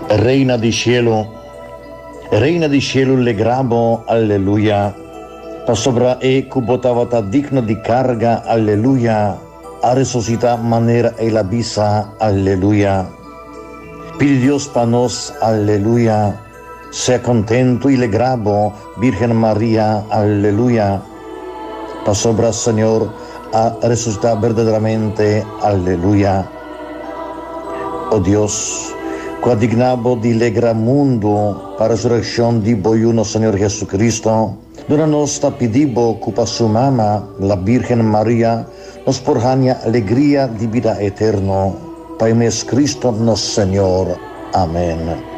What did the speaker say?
Reina di cielo le grabo, alleluia. Pa sobra e cubotavata digno di carga, alleluia. A resucita manera e la bisa, alleluia. Pide Dios pa nos, alleluia. Sea contento y le grabo, Virgen María, alleluia. Pa sobra, Señor, a resucitar verdaderamente, alleluia. Oh Dios, qua dignabo di legra mundo, para resurrección di boyuno Señor Jesucristo, dona nos tapidibo cupa su mama, la Virgen María, nos porjania alegría di vida eterno, Paimes Cristo nos Señor. Amén.